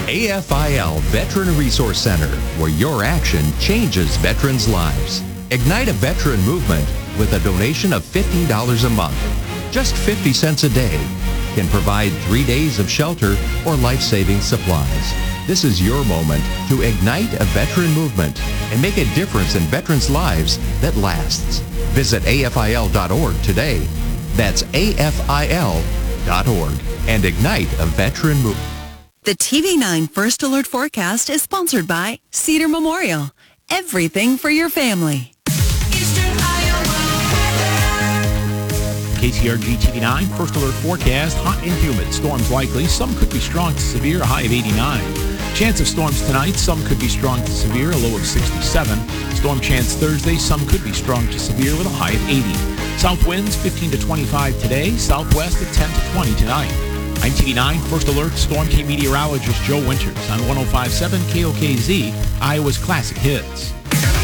AFIL Veteran Resource Center, where your action changes veterans' lives. Ignite a veteran movement with a donation of $50 a month. Just 50 cents a day can provide 3 days of shelter or life-saving supplies. This is your moment to ignite a veteran movement and make a difference in veterans' lives that lasts. Visit AFIL.org today. That's AFIL.org and ignite a veteran movement. The TV9 First Alert Forecast is sponsored by Cedar Memorial. Everything for your family. KTRG TV9 First Alert Forecast. Hot and humid. Storms likely. Some could be strong to severe. A high of 89. Chance of storms tonight. Some could be strong to severe. A low of 67. Storm chance Thursday. Some could be strong to severe with a high of 80. South winds 15 to 25 today. Southwest at 10 to 20 tonight. I'm TV9 First Alert Storm K meteorologist Joe Winters on 105.7 KOKZ, Iowa's Classic Hits.